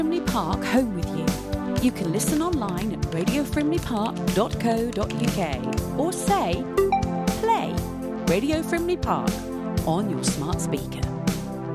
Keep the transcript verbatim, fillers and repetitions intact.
Frimley Park home with you. You can listen online at radio frimley park dot co dot uk or say, play Radio Frimley Park on your smart speaker.